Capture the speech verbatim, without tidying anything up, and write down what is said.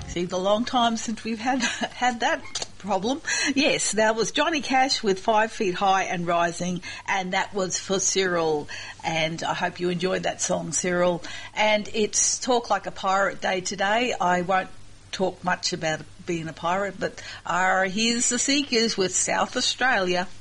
Seems a long time since we've had had that problem. Yes, that was Johnny Cash with Five Feet High and Rising, and that was for Cyril. And I hope you enjoyed that song, Cyril. And it's Talk Like a Pirate Day today. I won't talk much about being a pirate, but uh, here's the Seekers with South Australia.